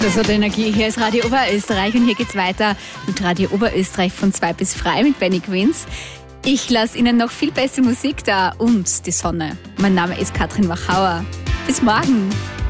Das hat Energie. Hier ist Radio Oberösterreich und hier geht's weiter mit Radio Oberösterreich von 2 bis frei mit Benny Quinz. Ich lasse Ihnen noch viel bessere Musik da und die Sonne. Mein Name ist Katrin Wachauer. Bis morgen.